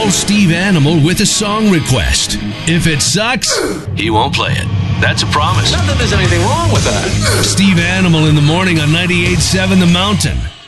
call Steve Animal with a song request. If it sucks, he won't play it. That's a promise. Not that there's anything wrong with that. Steve Animal in the morning on 98.7 The Mountain.